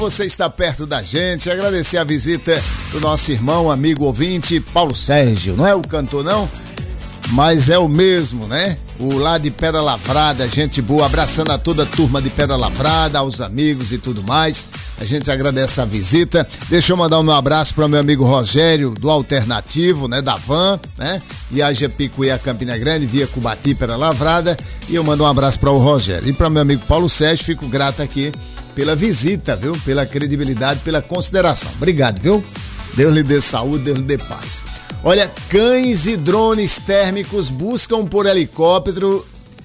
você está perto da gente. Agradecer a visita do nosso irmão, amigo ouvinte, Paulo Sérgio. Não é o cantor, não, mas é o mesmo, né? O lá de Pedra Lavrada, gente boa, abraçando a toda a turma de Pedra Lavrada, aos amigos e tudo mais. A gente agradece a visita. Deixa eu mandar um meu abraço para o meu amigo Rogério, do Alternativo, né? Da Van, né? Viaja Picuí a Campina Grande, via Cubati, Pedra Lavrada. E eu mando um abraço para o Rogério. E para meu amigo Paulo Sérgio, fico grato aqui pela visita, viu? Pela credibilidade, pela consideração. Obrigado, viu? Deus lhe dê saúde, Deus lhe dê paz. Olha, cães e drones térmicos buscam por helicóptero.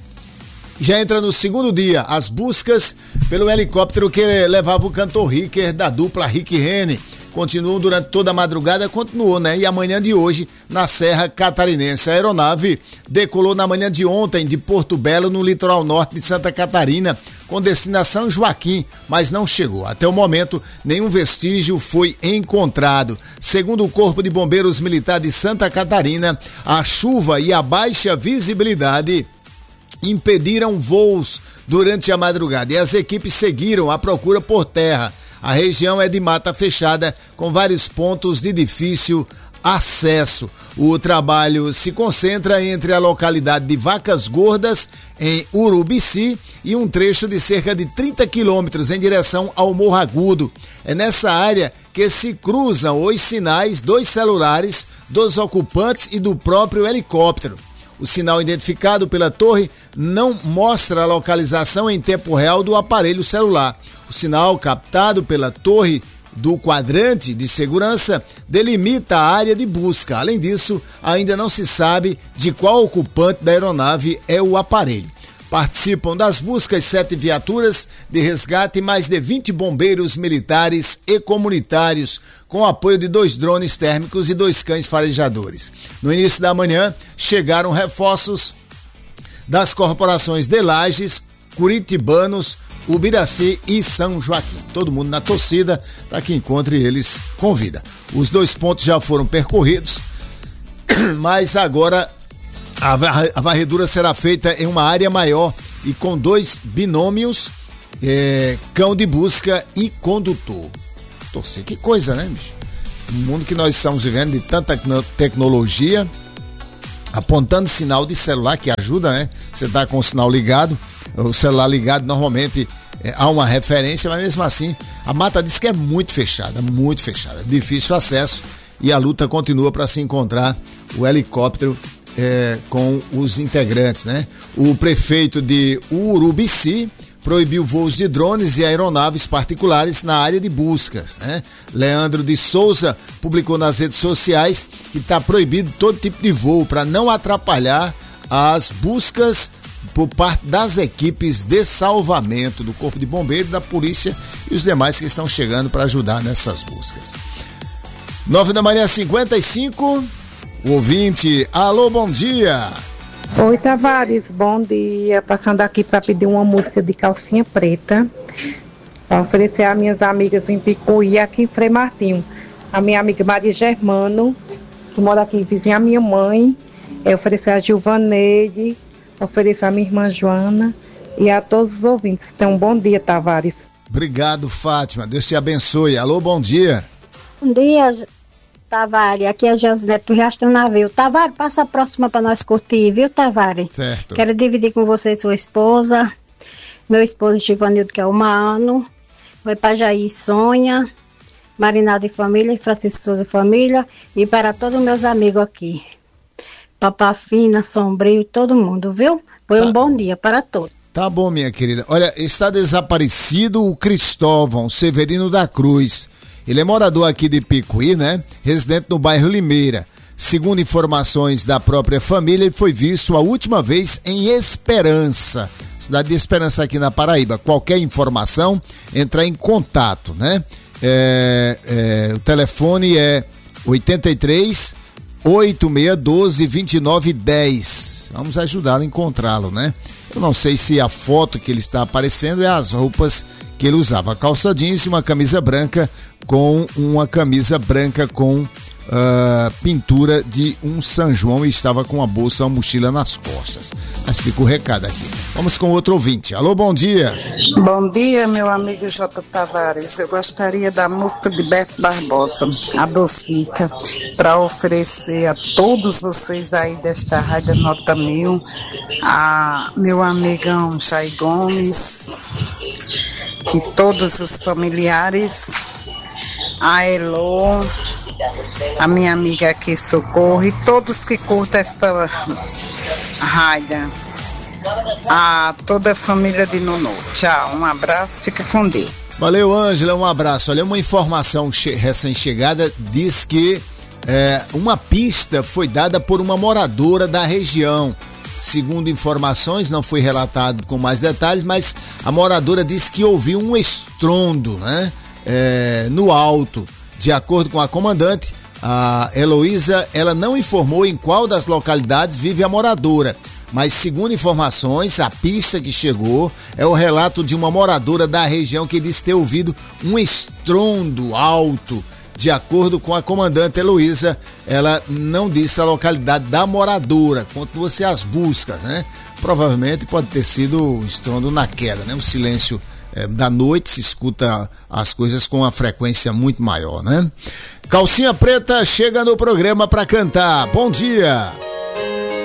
Já entra no segundo dia as buscas pelo helicóptero que levava o cantor Ricker da dupla Rick Rene. Continuam durante toda a madrugada, continuou, né? E amanhã de hoje, na Serra Catarinense. A aeronave decolou na manhã de ontem de Porto Belo, no litoral norte de Santa Catarina, com destinação Joaquim, mas não chegou. Até o momento, nenhum vestígio foi encontrado. Segundo o Corpo de Bombeiros Militar de Santa Catarina, a chuva e a baixa visibilidade impediram voos durante a madrugada e as equipes seguiram a procura por terra. A região é de mata fechada, com vários pontos de difícil acesso. O trabalho se concentra entre a localidade de Vacas Gordas, em Urubici, e um trecho de cerca de 30 quilômetros em direção ao Morro Agudo. É nessa área que se cruzam os sinais dos celulares dos ocupantes e do próprio helicóptero. O sinal identificado pela torre não mostra a localização em tempo real do aparelho celular. O sinal captado pela torre do quadrante de segurança delimita a área de busca. Além disso, ainda não se sabe de qual ocupante da aeronave é o aparelho. Participam das buscas 7 viaturas de resgate e mais de 20 bombeiros militares e comunitários, com apoio de 2 drones térmicos e 2 cães farejadores. No início da manhã, chegaram reforços das corporações de Lages, Curitibanos, Ubiraci e São Joaquim. Todo mundo na torcida para que encontre eles com vida. Os 2 pontos já foram percorridos, mas agora a varredura será feita em uma área maior e com 2 binômios, cão de busca e condutor. Torcer, que coisa, né, bicho? No mundo que nós estamos vivendo de tanta tecnologia, apontando sinal de celular, que ajuda, né? Você tá com o sinal ligado, o celular ligado, normalmente há uma referência, mas mesmo assim, a mata diz que é muito fechada, difícil acesso, e a luta continua para se encontrar o helicóptero com os integrantes, né? O prefeito de Urubici proibiu voos de drones e aeronaves particulares na área de buscas, né? Leandro de Souza publicou nas redes sociais que está proibido todo tipo de voo para não atrapalhar as buscas por parte das equipes de salvamento do Corpo de Bombeiros, da Polícia e os demais que estão chegando para ajudar nessas buscas. 9h55, o ouvinte, alô, bom dia. Oi, Tavares, bom dia. Passando aqui para pedir uma música de Calcinha Preta, para oferecer às minhas amigas em Picuí, aqui em Frei Martinho. A minha amiga Maria Germano, que mora aqui vizinha a minha mãe, oferecer a Gilvaneide, oferecer a minha irmã Joana e a todos os ouvintes. Então, um bom dia, Tavares. Obrigado, Fátima. Deus te abençoe. Alô, bom dia. Bom dia, Tavares. Aqui é a Josinete do Riacho do Navio. Tavares, passa a próxima para nós curtir, viu, Tavares? Certo. Quero dividir com você e sua esposa, meu esposo Givanildo, que é o Mano, vai para Jair Sonha, Marinaldo e família, e Francisco Souza e família, e para todos os meus amigos aqui. Papá Fina, Sombrio, todo mundo, viu? Foi um bom dia para todos. Tá bom, minha querida. Olha, está desaparecido o Cristóvão Severino da Cruz. Ele é morador aqui de Picuí, né? Residente no bairro Limeira. Segundo informações da própria família, ele foi visto a última vez em Esperança, cidade de Esperança aqui na Paraíba. Qualquer informação, entrar em contato, né? O telefone é 83 8612 2910. Vamos ajudá-lo a encontrá-lo, né? Eu não sei se a foto que ele está aparecendo é as roupas que ele usava, calça jeans e uma camisa branca com pintura de um São João e estava com a bolsa, uma mochila nas costas. Mas fica o recado aqui. Vamos com outro ouvinte. Alô, bom dia. Bom dia, meu amigo J. Tavares. Eu gostaria da música de Beto Barbosa, a Docica, para oferecer a todos vocês aí desta Rádio Nota 1000, a meu amigão Chay Gomes e todos os familiares, a Elo, a minha amiga aqui Socorro e todos que curtem esta rádio, a toda a família de Nunu. Tchau, um abraço, fica com Deus. Valeu, Ângela, um abraço. Olha, uma informação recém-chegada diz que uma pista foi dada por uma moradora da região. Segundo informações, não foi relatado com mais detalhes, mas a moradora disse que ouviu um estrondo, né? No alto. De acordo com a comandante, a Heloísa, ela não informou em qual das localidades vive a moradora, mas segundo informações, a pista que chegou é o relato de uma moradora da região que disse ter ouvido um estrondo alto. De acordo com a comandante Heloísa, ela não disse a localidade da moradora, continua-se as buscas, né? Provavelmente pode ter sido o estrondo na queda, né? O silêncio da noite se escuta as coisas com uma frequência muito maior, né? Calcinha Preta chega no programa para cantar. Bom dia!